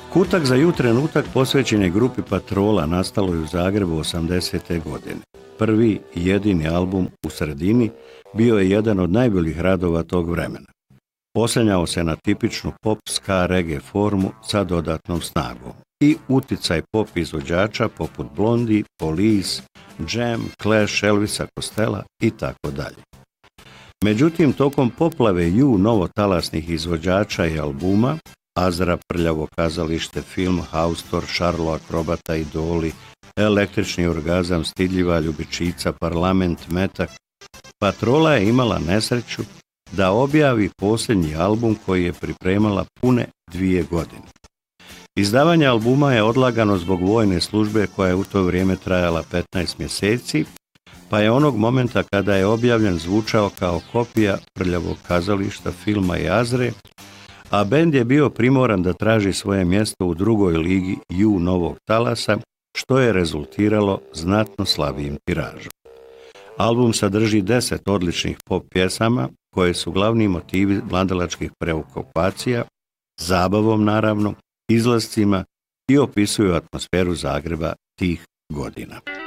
Kutak za ju trenutak posvećen je grupi Patrola, nastaloj u Zagrebu 80. godine. Prvi i jedini album U sredini bio je jedan od najboljih radova tog vremena. Oslanjao se na tipičnu pop, ska, reggae formu sa dodatnom snagom i uticaj pop izvođača poput Blondie, Police, Jam, Clash, Elvisa Costello i tako dalje. Međutim, tokom poplave novotalasnih izvođača i albuma, Azra, Prljavo kazalište, film, Haustor, Šarlo Akrobata, Idoli, Električni orgazam, Stidljiva ljubičica, Parlament, Metak, Patrola je imala nesreću da objavi posljednji album koji je pripremala pune 2 godine. Izdavanje albuma je odlagano zbog vojne službe koja je u to vrijeme trajala 15 mjeseci, pa je onog momenta kada je objavljen zvučao kao kopija Prljavog kazališta, filma i Azre, a bend je bio primoran da traži svoje mjesto u drugoj ligi novog talasa, što je rezultiralo znatno slabijim tiražom. Album sadrži 10 odličnih pop pjesama koje su glavni motivi mladalačkih preokupacija, zabavom naravno, izlascima i opisuju atmosferu Zagreba tih godina.